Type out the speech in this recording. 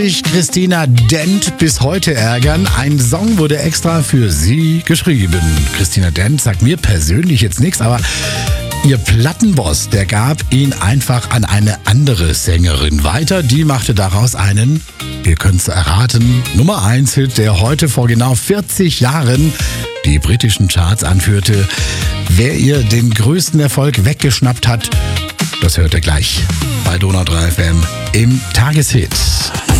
Christina Dent bis heute ärgern. Ein Song wurde extra für sie geschrieben. Christina Dent sagt mir persönlich jetzt nichts, aber ihr Plattenboss, der gab ihn einfach an eine andere Sängerin weiter. Die machte daraus einen, ihr könnt's erraten, Nummer 1 Hit, der heute vor genau 40 Jahren die britischen Charts anführte. Wer ihr den größten Erfolg weggeschnappt hat, das hört ihr gleich bei Donau 3 FM im Tageshit.